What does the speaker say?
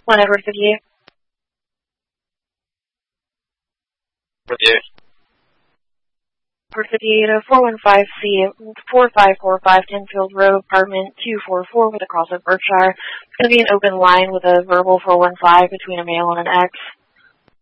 1 Edward 58. 48. Edward 58, 415C, 4545 Tenfield Road, apartment 244 with a cross of Berkshire. It's going to be an open line with a verbal 415 between a male and an X.